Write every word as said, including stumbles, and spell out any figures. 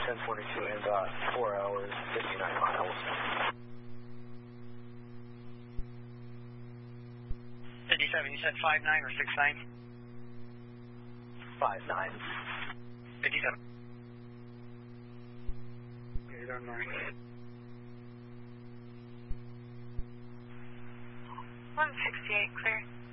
ten twenty-two and dot, four hours, fifty-nine miles. fifty-seven, you said five nine or six nine? five nine. fifty-seven. zero nine. one sixty-eight, clear.